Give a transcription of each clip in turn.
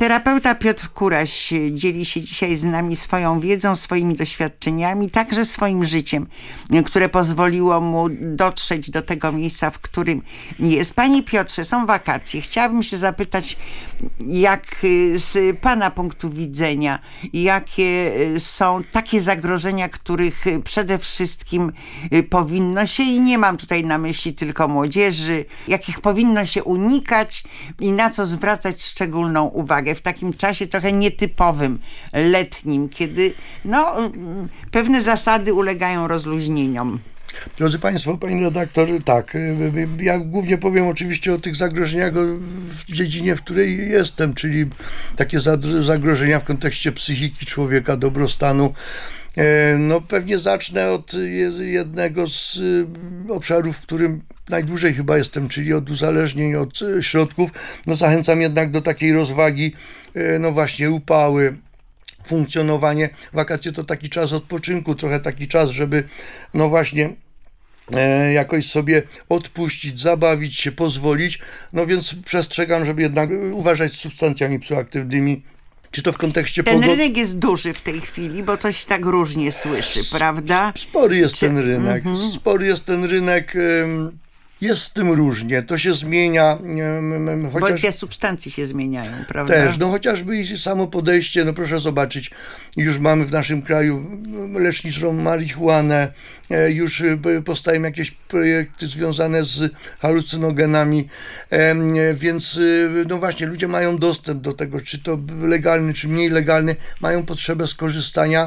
Terapeuta Piotr Kuraś dzieli się dzisiaj z nami swoją wiedzą, swoimi doświadczeniami, także swoim życiem, które pozwoliło mu dotrzeć do tego miejsca, w którym jest. Panie Piotrze, są wakacje. Chciałabym się zapytać, jak z pana punktu widzenia, jakie są takie zagrożenia, których przede wszystkim powinno się, i nie mam tutaj na myśli tylko młodzieży, jakich powinno się unikać i na co zwracać szczególną uwagę w takim czasie trochę nietypowym, letnim, kiedy pewne zasady ulegają rozluźnieniom. Drodzy Państwo, Pani redaktor, tak, ja głównie powiem oczywiście o tych zagrożeniach w dziedzinie, w której jestem, czyli takie zagrożenia w kontekście psychiki człowieka, dobrostanu. Pewnie zacznę od jednego z obszarów, w którym najdłużej chyba jestem, czyli od uzależnień, od środków. Zachęcam jednak do takiej rozwagi, właśnie upały, funkcjonowanie. Wakacje to taki czas odpoczynku, trochę taki czas, żeby jakoś sobie odpuścić, zabawić się, pozwolić. Więc przestrzegam, żeby jednak uważać z substancjami psychoaktywnymi. Czy to w kontekście Ten rynek jest duży w tej chwili, bo to się tak różnie słyszy, prawda? Spory jest ten rynek. Spory jest ten rynek. Jest z tym różnie, to się zmienia. Bo te substancje się zmieniają, prawda? Też, chociażby i samo podejście, proszę zobaczyć, już mamy w naszym kraju leczniczą marihuanę, już powstają jakieś projekty związane z halucynogenami, więc właśnie ludzie mają dostęp do tego, czy to legalny, czy mniej legalny, mają potrzebę skorzystania.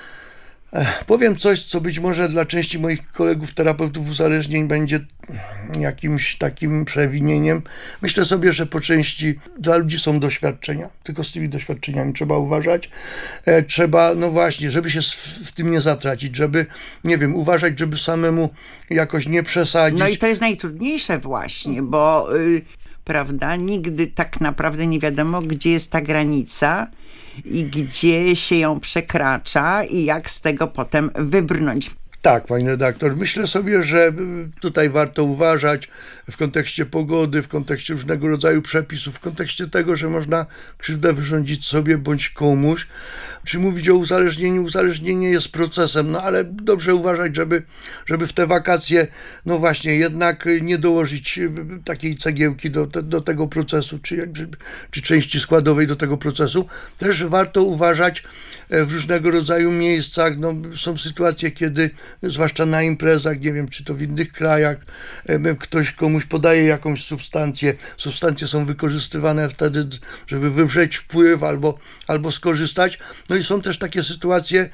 Powiem coś, co być może dla części moich kolegów, terapeutów uzależnień będzie jakimś takim przewinieniem. Myślę sobie, że po części dla ludzi są doświadczenia, tylko z tymi doświadczeniami trzeba uważać. Trzeba, żeby się w tym nie zatracić, żeby, uważać, żeby samemu jakoś nie przesadzić. I to jest najtrudniejsze właśnie, bo prawda, nigdy tak naprawdę nie wiadomo, gdzie jest ta granica i gdzie się ją przekracza i jak z tego potem wybrnąć. Tak, pani redaktor, myślę sobie, że tutaj warto uważać w kontekście pogody, w kontekście różnego rodzaju przepisów, w kontekście tego, że można krzywdę wyrządzić sobie bądź komuś. Czy mówić o uzależnieniu? Uzależnienie jest procesem, ale dobrze uważać, żeby w te wakacje, jednak nie dołożyć takiej cegiełki do tego procesu, czy części składowej do tego procesu. Też warto uważać w różnego rodzaju miejscach. Są sytuacje, kiedy, zwłaszcza na imprezach, nie wiem, czy to w innych krajach, ktoś komuś podaje jakąś substancję. Substancje są wykorzystywane wtedy, żeby wywrzeć wpływ albo skorzystać. I są też takie sytuacje,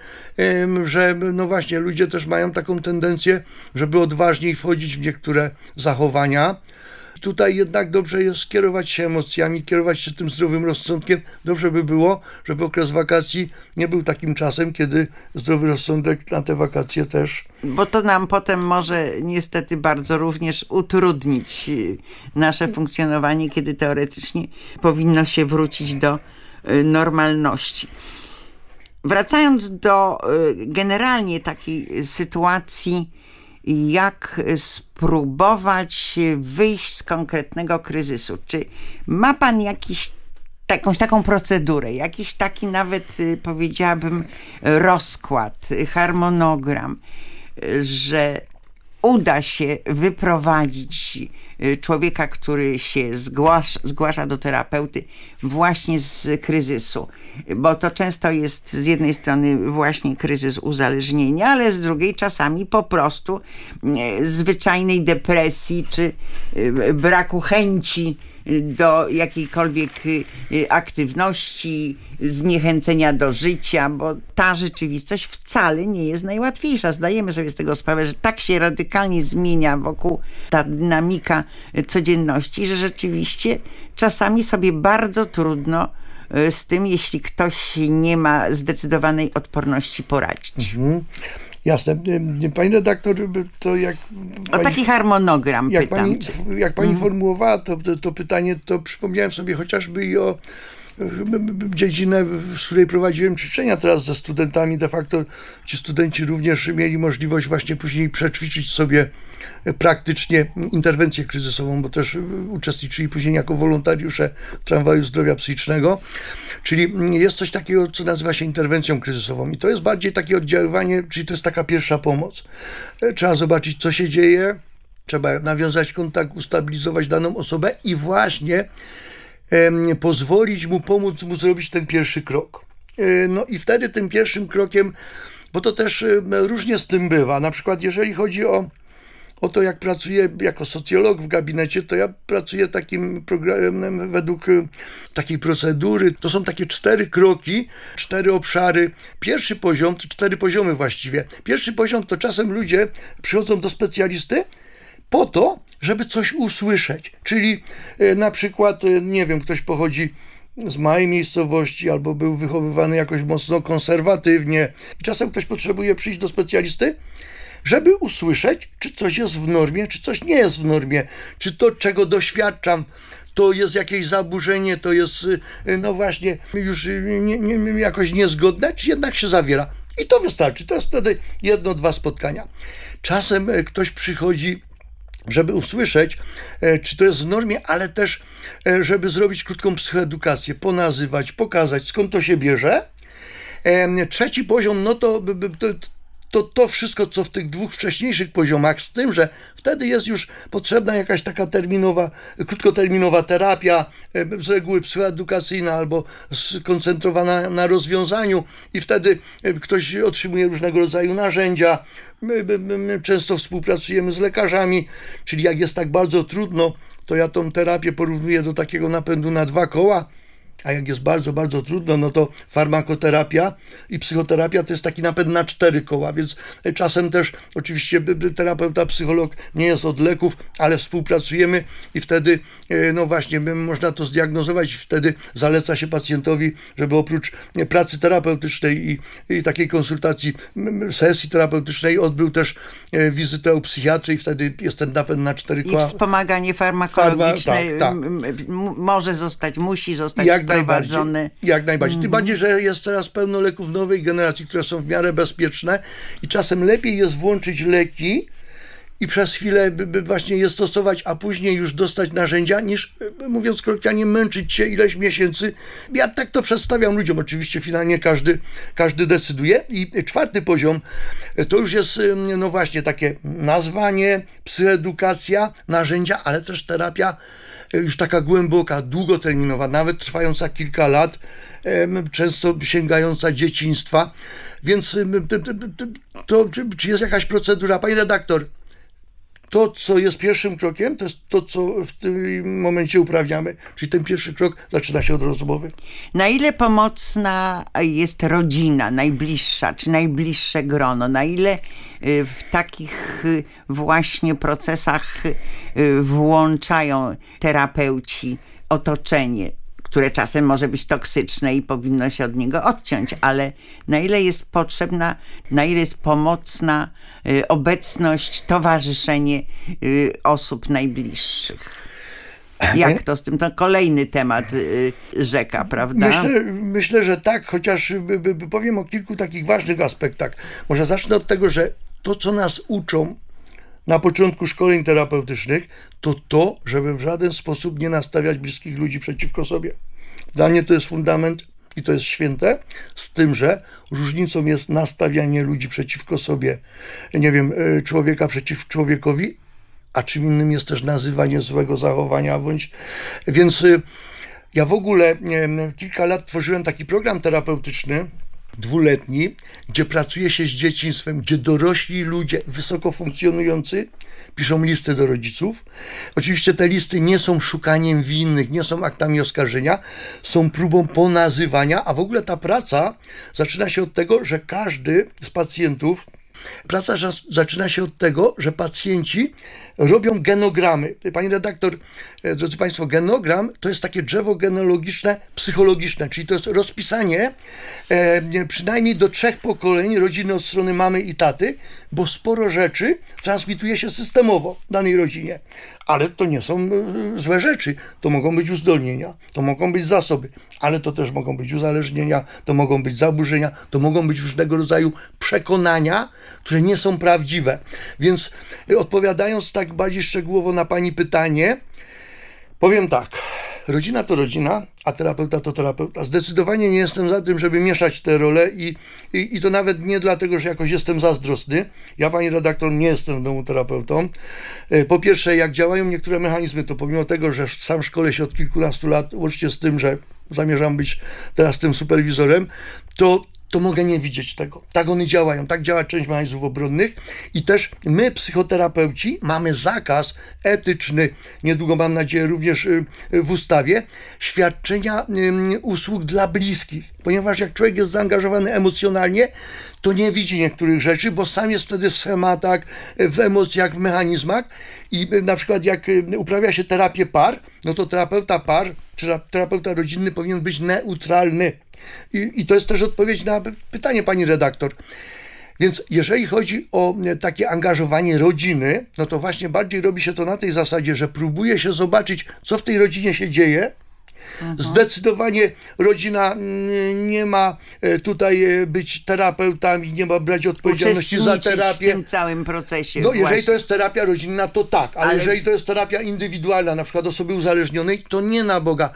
że właśnie ludzie też mają taką tendencję, żeby odważniej wchodzić w niektóre zachowania. Tutaj jednak dobrze jest kierować się emocjami, kierować się tym zdrowym rozsądkiem. Dobrze by było, żeby okres wakacji nie był takim czasem, kiedy zdrowy rozsądek na te wakacje też... Bo to nam potem może niestety bardzo również utrudnić nasze funkcjonowanie, kiedy teoretycznie powinno się wrócić do normalności. Wracając do generalnie takiej sytuacji, jak spróbować wyjść z konkretnego kryzysu? Czy ma pan jakąś taką procedurę, jakiś taki nawet, powiedziałabym, rozkład, harmonogram, że uda się wyprowadzić człowieka, który się zgłasza do terapeuty właśnie z kryzysu, bo to często jest z jednej strony właśnie kryzys uzależnienia, ale z drugiej czasami po prostu zwyczajnej depresji czy braku chęci do jakiejkolwiek aktywności, zniechęcenia do życia, bo ta rzeczywistość wcale nie jest najłatwiejsza. Zdajemy sobie z tego sprawę, że tak się radykalnie zmienia wokół ta dynamika codzienności, że rzeczywiście czasami sobie bardzo trudno z tym, jeśli ktoś nie ma zdecydowanej odporności, poradzić. Jasne. Pani redaktor, to jak... taki harmonogram pytam. Jak pani formułowała to pytanie, to przypomniałem sobie chociażby i o dziedzinę, z której prowadziłem ćwiczenia teraz ze studentami. De facto ci studenci również mieli możliwość właśnie później przećwiczyć sobie praktycznie interwencję kryzysową, bo też uczestniczyli później jako wolontariusze Tramwaju Zdrowia Psychicznego. Czyli jest coś takiego, co nazywa się interwencją kryzysową i to jest bardziej takie oddziaływanie, czyli to jest taka pierwsza pomoc. Trzeba zobaczyć, co się dzieje, trzeba nawiązać kontakt, ustabilizować daną osobę i właśnie pozwolić mu, pomóc mu zrobić ten pierwszy krok. No i wtedy tym pierwszym krokiem, bo to też różnie z tym bywa, na przykład jeżeli chodzi o to, jak pracuję jako socjolog w gabinecie, to ja pracuję takim programem według takiej procedury. To są takie 4 kroki, 4 obszary. Pierwszy poziom, to 4 poziomy właściwie. Pierwszy poziom to czasem ludzie przychodzą do specjalisty po to, żeby coś usłyszeć. Czyli na przykład, nie wiem, ktoś pochodzi z małej miejscowości albo był wychowywany jakoś mocno konserwatywnie. I czasem ktoś potrzebuje przyjść do specjalisty, żeby usłyszeć, czy coś jest w normie, czy coś nie jest w normie, czy to, czego doświadczam, to jest jakieś zaburzenie, to jest, no właśnie, już jakoś niezgodne, czy jednak się zawiera. I to wystarczy. To jest wtedy 1-2 spotkania. Czasem ktoś przychodzi, żeby usłyszeć, czy to jest w normie, ale też, żeby zrobić krótką psychoedukację, ponazywać, pokazać, skąd to się bierze. Trzeci poziom, no to wszystko, co w tych 2 wcześniejszych poziomach, z tym, że wtedy jest już potrzebna jakaś taka krótkoterminowa terapia, z reguły psychoedukacyjna albo skoncentrowana na rozwiązaniu i wtedy ktoś otrzymuje różnego rodzaju narzędzia. My często współpracujemy z lekarzami, czyli jak jest tak bardzo trudno, to ja tą terapię porównuję do takiego napędu na 2 koła, a jak jest bardzo, bardzo trudno, no to farmakoterapia i psychoterapia to jest taki napęd na 4 koła, więc czasem też oczywiście terapeuta, psycholog nie jest od leków, ale współpracujemy i wtedy, no właśnie, można to zdiagnozować i wtedy zaleca się pacjentowi, żeby oprócz pracy terapeutycznej i takiej konsultacji, sesji terapeutycznej odbył też wizytę u psychiatry i wtedy jest ten napęd na 4 koła. I wspomaganie farmakologiczne tak. może zostać, musi zostać prowadzony. Jak najbardziej. Tym bardziej, że jest teraz pełno leków nowej generacji, które są w miarę bezpieczne i czasem lepiej jest włączyć leki i przez chwilę właśnie je stosować, a później już dostać narzędzia, niż, mówiąc kolokwialnie, męczyć się ileś miesięcy. Ja tak to przedstawiam ludziom. Oczywiście finalnie każdy decyduje. I 4 poziom to już jest, no właśnie, takie nazwanie, psychoedukacja, narzędzia, ale też terapia już taka głęboka, długoterminowa, nawet trwająca kilka lat, często sięgająca dzieciństwa. Więc to czy jest jakaś procedura? Pani redaktor, to, co jest pierwszym krokiem, to jest to, co w tym momencie uprawiamy. Czyli ten pierwszy krok zaczyna się od rozmowy. Na ile pomocna jest rodzina najbliższa, czy najbliższe grono? Na ile w takich właśnie procesach włączają terapeuci otoczenie, które czasem może być toksyczne i powinno się od niego odciąć, ale na ile jest potrzebna, na ile jest pomocna obecność, towarzyszenie osób najbliższych. Jak to z tym? To kolejny temat rzeka, prawda? Myślę, że tak, chociaż powiem o kilku takich ważnych aspektach. Może zacznę od tego, że to, co nas uczą na początku szkoleń terapeutycznych, to, żeby w żaden sposób nie nastawiać bliskich ludzi przeciwko sobie. Dla mnie to jest fundament i to jest święte, z tym, że różnicą jest nastawianie ludzi przeciwko sobie, nie wiem, człowieka przeciw człowiekowi, a czym innym jest też nazywanie złego zachowania, więc ja w ogóle kilka lat tworzyłem taki program terapeutyczny, 2-letni, gdzie pracuje się z dzieciństwem, gdzie dorośli ludzie wysoko funkcjonujący piszą listy do rodziców. Oczywiście te listy nie są szukaniem winnych, nie są aktami oskarżenia, są próbą ponazywania, a w ogóle ta praca zaczyna się od tego, że każdy z pacjentów, praca zaczyna się od tego, że pacjenci robią genogramy. Pani redaktor, drodzy Państwo, genogram to jest takie drzewo genealogiczne, psychologiczne, czyli to jest rozpisanie przynajmniej do 3 pokoleń rodziny od strony mamy i taty, bo sporo rzeczy transmituje się systemowo w danej rodzinie. Ale to nie są złe rzeczy. To mogą być uzdolnienia, to mogą być zasoby, ale to też mogą być uzależnienia, to mogą być zaburzenia, to mogą być różnego rodzaju przekonania, które nie są prawdziwe. Więc odpowiadając tak bardziej szczegółowo na Pani pytanie, powiem tak. Rodzina to rodzina, a terapeuta to terapeuta. Zdecydowanie nie jestem za tym, żeby mieszać te role i to nawet nie dlatego, że jakoś jestem zazdrosny. Ja, pani redaktor, nie jestem w domu terapeutą. Po pierwsze, jak działają niektóre mechanizmy, to pomimo tego, że sam szkolę się od kilkunastu lat, łącznie z tym, że zamierzam być teraz tym superwizorem, to mogę nie widzieć tego. Tak one działają, tak działa część mechanizmów obronnych i też my, psychoterapeuci, mamy zakaz etyczny, niedługo mam nadzieję również w ustawie, świadczenia usług dla bliskich, ponieważ jak człowiek jest zaangażowany emocjonalnie, to nie widzi niektórych rzeczy, bo sam jest wtedy w schematach, w emocjach, w mechanizmach i na przykład jak uprawia się terapię par, no to terapeuta par czy terapeuta rodzinny powinien być neutralny. I to jest też odpowiedź na pytanie pani redaktor. Więc jeżeli chodzi o takie angażowanie rodziny, no to właśnie bardziej robi się to na tej zasadzie, że próbuje się zobaczyć, co w tej rodzinie się dzieje. Zdecydowanie rodzina nie ma tutaj być terapeutami, nie ma brać odpowiedzialności za terapię. W tym całym procesie. No, jeżeli to jest terapia rodzinna, to tak, ale jeżeli to jest terapia indywidualna, na przykład osoby uzależnionej, to nie na Boga.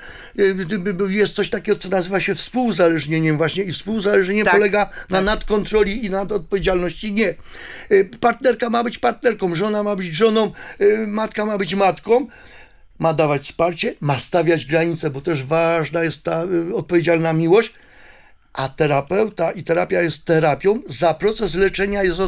Jest coś takiego, co nazywa się współuzależnieniem właśnie i współuzależnienie polega na nadkontroli i nadodpowiedzialności. Nie. Partnerka ma być partnerką, żona ma być żoną, matka ma być matką. Ma dawać wsparcie, ma stawiać granice, bo też ważna jest ta odpowiedzialna miłość, a terapeuta i terapia jest terapią, za proces leczenia jest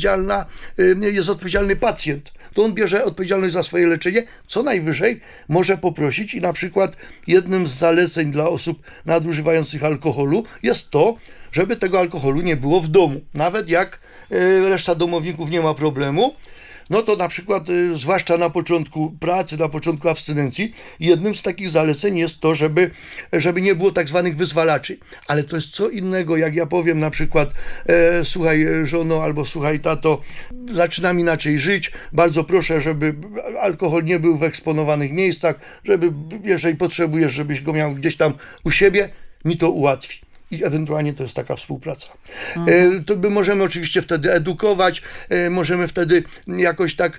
odpowiedzialny pacjent. To on bierze odpowiedzialność za swoje leczenie, co najwyżej może poprosić i na przykład jednym z zaleceń dla osób nadużywających alkoholu jest to, żeby tego alkoholu nie było w domu. Nawet jak reszta domowników nie ma problemu, no to na przykład, zwłaszcza na początku pracy, na początku abstynencji, jednym z takich zaleceń jest to, żeby nie było tak zwanych wyzwalaczy. Ale to jest co innego, jak ja powiem na przykład, słuchaj żono albo słuchaj tato, zaczynam inaczej żyć, bardzo proszę, żeby alkohol nie był w eksponowanych miejscach, żeby jeżeli potrzebujesz, żebyś go miał gdzieś tam u siebie, mi to ułatwi. I ewentualnie to jest taka współpraca. To my możemy oczywiście wtedy edukować, możemy wtedy jakoś tak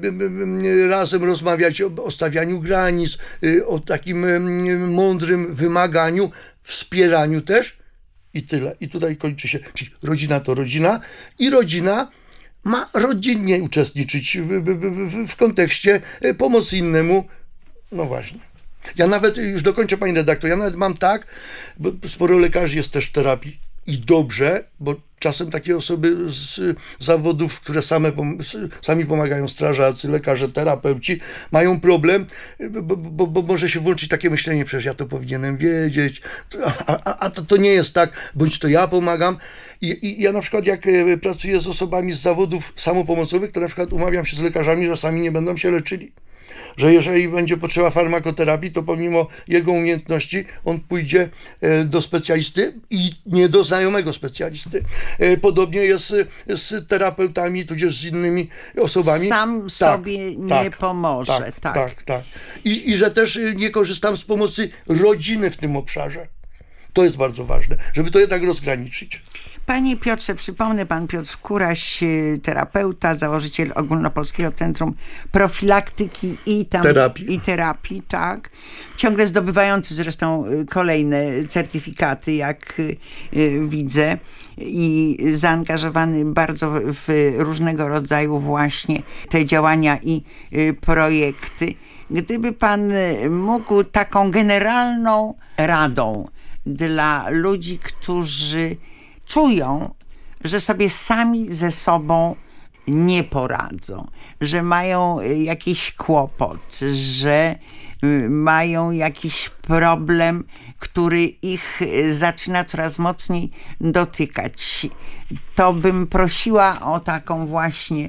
razem rozmawiać o stawianiu granic, o takim mądrym wymaganiu, wspieraniu też i tyle. I tutaj kończy się, czyli rodzina to rodzina i rodzina ma rodzinnie uczestniczyć w kontekście pomocy innemu. No właśnie. Ja nawet, już dokończę pani redaktor, ja nawet mam tak, bo sporo lekarzy jest też w terapii i dobrze, bo czasem takie osoby z zawodów, które sami pomagają, strażacy, lekarze, terapeuci, mają problem, bo może się włączyć takie myślenie, przecież ja to powinienem wiedzieć, a to nie jest tak, bądź to ja pomagam. I ja na przykład jak pracuję z osobami z zawodów samopomocowych, to na przykład umawiam się z lekarzami, że sami nie będą się leczyli. Że jeżeli będzie potrzeba farmakoterapii, to pomimo jego umiejętności on pójdzie do specjalisty i nie do znajomego specjalisty. Podobnie jest z terapeutami, tudzież z innymi osobami. Sam sobie nie pomoże. Tak. I że też nie korzystam z pomocy rodziny w tym obszarze. To jest bardzo ważne, żeby to jednak rozgraniczyć. Panie Piotrze, przypomnę, pan Piotr Kuraś, terapeuta, założyciel Ogólnopolskiego Centrum Profilaktyki i Terapii, tak. Ciągle zdobywający zresztą kolejne certyfikaty, jak widzę, i zaangażowany bardzo w różnego rodzaju właśnie te działania i projekty. Gdyby pan mógł taką generalną radą dla ludzi, którzy czują, że sobie sami ze sobą nie poradzą, że mają jakiś kłopot, że mają jakiś problem, który ich zaczyna coraz mocniej dotykać, to bym prosiła o taką właśnie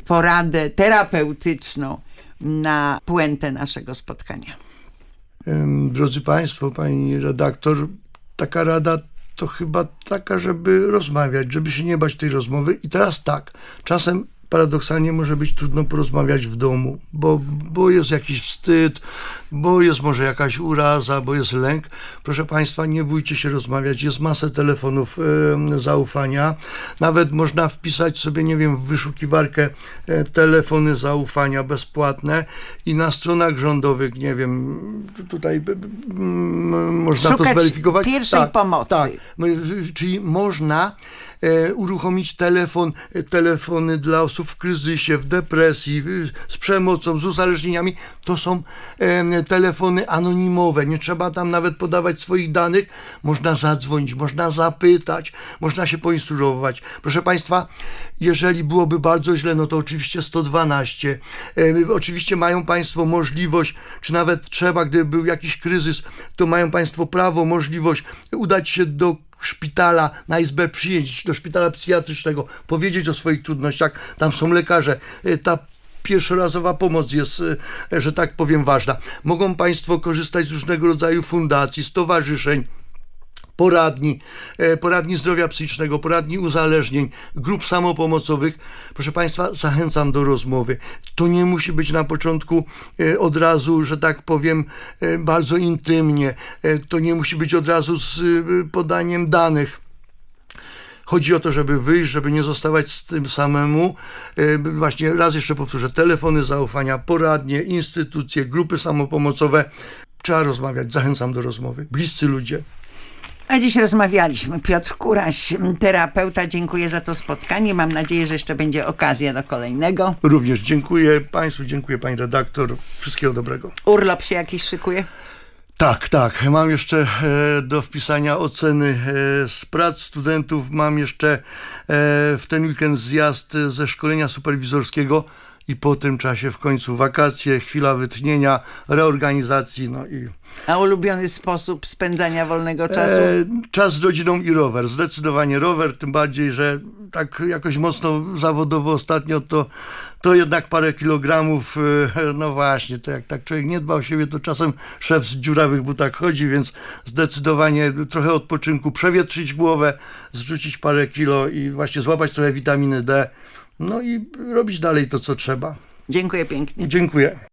poradę terapeutyczną na puentę naszego spotkania? Drodzy Państwo, Pani redaktor, taka rada to chyba taka, żeby rozmawiać, żeby się nie bać tej rozmowy. I teraz tak, czasem paradoksalnie może być trudno porozmawiać w domu, bo jest jakiś wstyd, bo jest może jakaś uraza, bo jest lęk. Proszę Państwa, nie bójcie się rozmawiać, jest masę telefonów zaufania. Nawet można wpisać sobie, nie wiem, w wyszukiwarkę telefony zaufania bezpłatne i na stronach rządowych, nie wiem, tutaj można szukać to zweryfikować. Pierwszej pomocy. Tak, czyli można uruchomić telefony dla osób w kryzysie, w depresji, z przemocą, z uzależnieniami. To są telefony anonimowe, nie trzeba tam nawet podawać swoich danych, można zadzwonić, można zapytać, można się poinstruować. Proszę Państwa, jeżeli byłoby bardzo źle, no to oczywiście 112. Oczywiście mają Państwo możliwość, czy nawet trzeba, gdyby był jakiś kryzys, to mają Państwo prawo, możliwość udać się do szpitala, na izbę przyjęć, do szpitala psychiatrycznego, powiedzieć o swoich trudnościach. Tam są lekarze. Ta pierwszorazowa pomoc jest, że tak powiem, ważna. Mogą Państwo korzystać z różnego rodzaju fundacji, stowarzyszeń, poradni zdrowia psychicznego, poradni uzależnień, grup samopomocowych. Proszę Państwa, zachęcam do rozmowy. To nie musi być na początku od razu, że tak powiem, bardzo intymnie. To nie musi być od razu z podaniem danych. Chodzi o to, żeby wyjść, żeby nie zostawać z tym samemu. Właśnie raz jeszcze powtórzę, telefony zaufania, poradnie, instytucje, grupy samopomocowe. Trzeba rozmawiać, zachęcam do rozmowy. Bliscy ludzie. A dziś rozmawialiśmy. Piotr Kuraś, terapeuta. Dziękuję za to spotkanie. Mam nadzieję, że jeszcze będzie okazja do kolejnego. Również dziękuję Państwu, dziękuję Pani redaktor. Wszystkiego dobrego. Urlop się jakiś szykuje? Tak. Mam jeszcze do wpisania oceny z prac studentów. Mam jeszcze w ten weekend zjazd ze szkolenia superwizorskiego i po tym czasie w końcu wakacje, chwila wytchnienia, reorganizacji, no i... A ulubiony sposób spędzania wolnego czasu? Czas z rodziną i rower. Zdecydowanie rower, tym bardziej, że tak jakoś mocno zawodowo ostatnio to jednak parę kilogramów, no właśnie, to jak tak człowiek nie dba o siebie, to czasem szef z dziurawych butach chodzi, więc zdecydowanie trochę odpoczynku, przewietrzyć głowę, zrzucić parę kilo i właśnie złapać trochę witaminy D, no i robić dalej to, co trzeba. Dziękuję pięknie. Dziękuję.